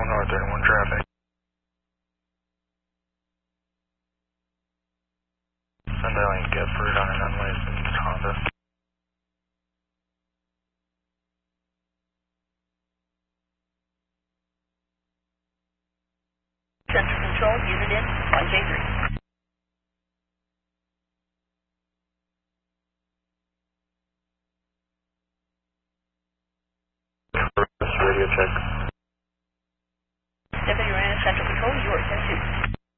North 31 traffic. Sunday Lane Getford on an unlicensed Honda. Center Control, unit in 1J3. Radio check.